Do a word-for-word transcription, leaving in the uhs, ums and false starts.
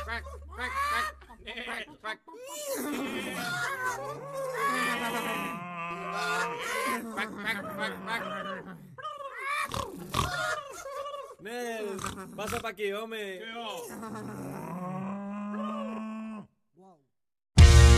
quack, quack, quack, quack, quack. Quack, quack, quack, quack. Nel, pasa pa' aquí, home. ¿Qué va?